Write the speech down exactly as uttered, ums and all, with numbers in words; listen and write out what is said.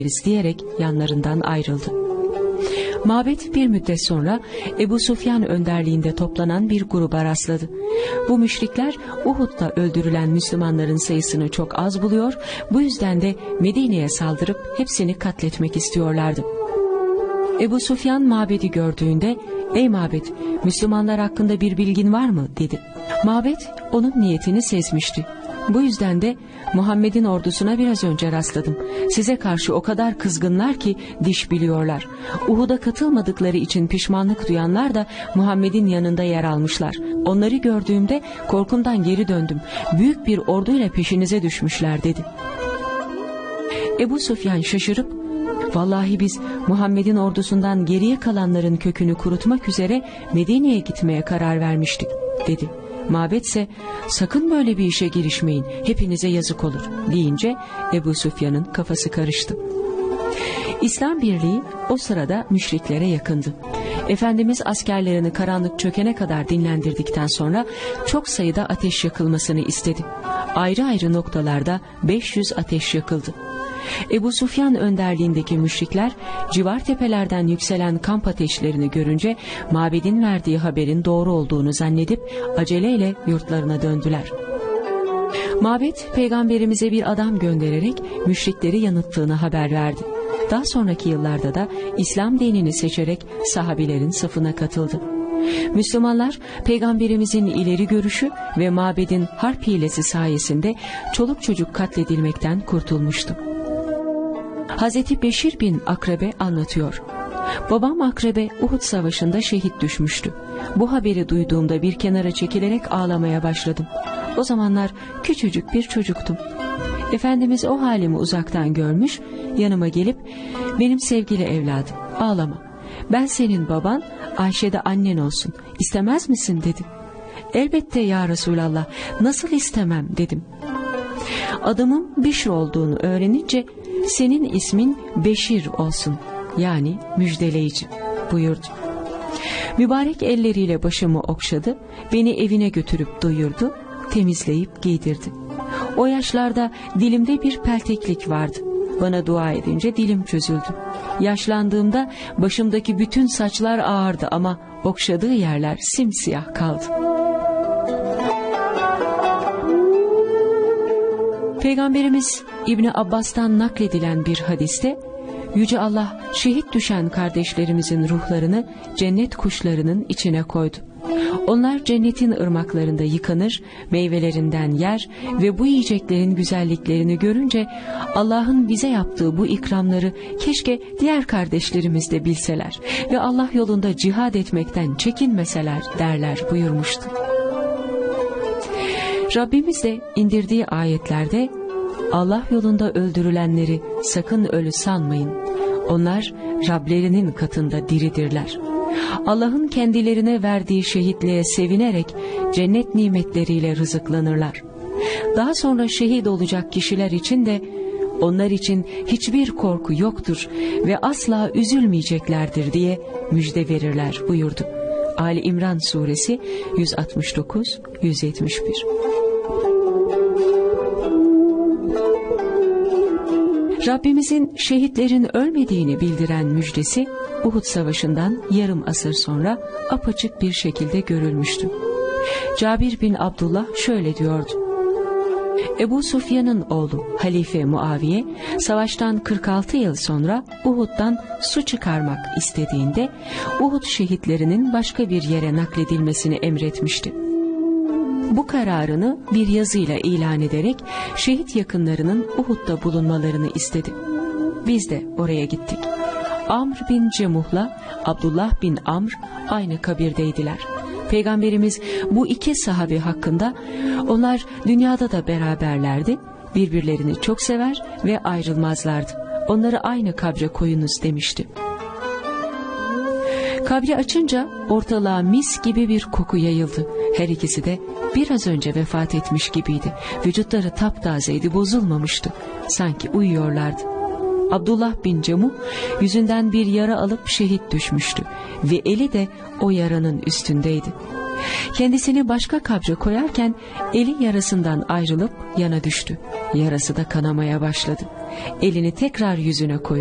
diyerek yanlarından ayrıldı. Mabet bir müddet sonra Ebu Sufyan önderliğinde toplanan bir gruba rastladı. Bu müşrikler Uhud'da öldürülen Müslümanların sayısını çok az buluyor, bu yüzden de Medine'ye saldırıp hepsini katletmek istiyorlardı. Ebu Sufyan Mabet'i gördüğünde, "Ey Mabet, Müslümanlar hakkında bir bilgin var mı?" dedi. Mabet onun niyetini sezmişti. Bu yüzden de "Muhammed'in ordusuna biraz önce rastladım. Size karşı o kadar kızgınlar ki diş biliyorlar. Uhud'a katılmadıkları için pişmanlık duyanlar da Muhammed'in yanında yer almışlar. Onları gördüğümde korkumdan geri döndüm. Büyük bir orduyla peşinize düşmüşler" dedi. Ebu Sufyan şaşırıp, "Vallahi biz Muhammed'in ordusundan geriye kalanların kökünü kurutmak üzere Medine'ye gitmeye karar vermiştik" dedi. Mabet ise "Sakın böyle bir işe girişmeyin, hepinize yazık olur" deyince Ebu Sufyan'ın kafası karıştı. İslam Birliği o sırada müşriklere yakındı. Efendimiz askerlerini karanlık çökene kadar dinlendirdikten sonra çok sayıda ateş yakılmasını istedi. Ayrı ayrı noktalarda beş yüz ateş yakıldı. Ebu Sufyan önderliğindeki müşrikler civar tepelerden yükselen kamp ateşlerini görünce Mabed'in verdiği haberin doğru olduğunu zannedip aceleyle yurtlarına döndüler. Mabed peygamberimize bir adam göndererek müşrikleri yanılttığını haber verdi. Daha sonraki yıllarda da İslam dinini seçerek sahabilerin safına katıldı. Müslümanlar peygamberimizin ileri görüşü ve Mabed'in harp hilesi sayesinde çoluk çocuk katledilmekten kurtulmuştu. Hazreti Beşir bin Akrebe anlatıyor. "Babam Akrebe Uhud Savaşı'nda şehit düşmüştü. Bu haberi duyduğumda bir kenara çekilerek ağlamaya başladım. O zamanlar küçücük bir çocuktum. Efendimiz o halimi uzaktan görmüş, yanıma gelip 'Benim sevgili evladım, ağlama. Ben senin baban, Ayşe de annen olsun. İstemez misin?' dedi. 'Elbette ya Resulallah, nasıl istemem?' dedim. Adımın Bişr olduğunu öğrenince 'Senin ismin Beşir olsun, yani müjdeleyici' buyurdu. Mübarek elleriyle başımı okşadı, beni evine götürüp doyurdu, temizleyip giydirdi. O yaşlarda dilimde bir pelteklik vardı. Bana dua edince dilim çözüldü. Yaşlandığımda başımdaki bütün saçlar ağardı ama okşadığı yerler simsiyah kaldı." Peygamberimiz İbni Abbas'tan nakledilen bir hadiste, Yüce Allah şehit düşen kardeşlerimizin ruhlarını cennet kuşlarının içine koydu. Onlar cennetin ırmaklarında yıkanır, meyvelerinden yer ve bu yiyeceklerin güzelliklerini görünce Allah'ın bize yaptığı bu ikramları keşke diğer kardeşlerimiz de bilseler ve Allah yolunda cihad etmekten çekinmeseler derler buyurmuştu. Rabbimiz de indirdiği ayetlerde Allah yolunda öldürülenleri sakın ölü sanmayın. Onlar Rablerinin katında diridirler. Allah'ın kendilerine verdiği şehitliğe sevinerek cennet nimetleriyle rızıklanırlar. Daha sonra şehit olacak kişiler için de onlar için hiçbir korku yoktur ve asla üzülmeyeceklerdir diye müjde verirler buyurdu. Ali İmran Suresi yüz altmış dokuz yüz yetmiş bir. Rabbimizin şehitlerin ölmediğini bildiren müjdesi Uhud Savaşı'ndan yarım asır sonra apaçık bir şekilde görülmüştü. Cabir bin Abdullah şöyle diyordu: Ebu Sufyan'ın oğlu Halife Muaviye savaştan kırk altı yıl sonra Uhud'dan su çıkarmak istediğinde Uhud şehitlerinin başka bir yere nakledilmesini emretmişti. Bu kararını bir yazıyla ilan ederek şehit yakınlarının Uhud'da bulunmalarını istedi. Biz de oraya gittik. Amr bin Cemuh'la Abdullah bin Amr aynı kabirdeydiler. Peygamberimiz bu iki sahabe hakkında, onlar dünyada da beraberlerdi, birbirlerini çok sever ve ayrılmazlardı. Onları aynı kabre koyunuz demişti. Kabri açınca ortalığa mis gibi bir koku yayıldı. Her ikisi de biraz önce vefat etmiş gibiydi. Vücutları taptazeydi, bozulmamıştı. Sanki uyuyorlardı. Abdullah bin Cemuh yüzünden bir yara alıp şehit düşmüştü ve eli de o yaranın üstündeydi. Kendisini başka kabre koyarken eli yarasından ayrılıp yana düştü. Yarası da kanamaya başladı. Elini tekrar yüzüne koydu.